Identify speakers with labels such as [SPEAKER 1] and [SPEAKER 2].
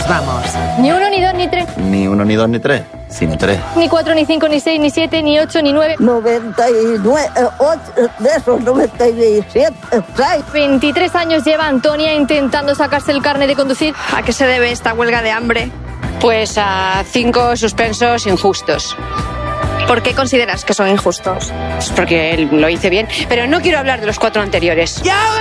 [SPEAKER 1] nos vamos.
[SPEAKER 2] Ni 1, ni 2, ni 3.
[SPEAKER 3] Ni 1, ni 2, ni 3, sino 3.
[SPEAKER 2] Ni 4, ni 5, ni 6, ni 7, ni 8, ni 9.
[SPEAKER 4] 99, 8, de esos 97, 6.
[SPEAKER 2] 23 años lleva Antonia intentando sacarse el carnet de conducir.
[SPEAKER 5] ¿A qué se debe esta huelga de hambre?
[SPEAKER 6] Pues a 5 suspensos injustos.
[SPEAKER 5] ¿Por qué consideras que son injustos?
[SPEAKER 6] Pues porque lo hice bien. Pero no quiero hablar de los 4 anteriores.
[SPEAKER 1] ¡Ya